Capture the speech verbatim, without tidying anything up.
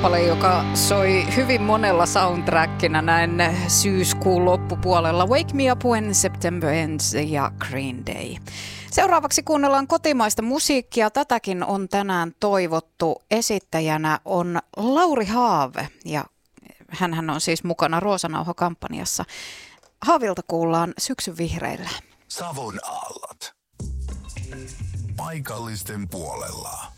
kappale, joka soi hyvin monella soundtrackina näin syyskuun loppupuolella. Wake Me Up When September Ends ja Green Day. Seuraavaksi kuunnellaan kotimaista musiikkia. Tätäkin on tänään toivottu. Esittäjänä on Lauri Haave ja hänhän on siis mukana Roosanauha-kampanjassa. Haavilta kuullaan Syksyn vihreillä. Savon aallot. Paikallisten puolella.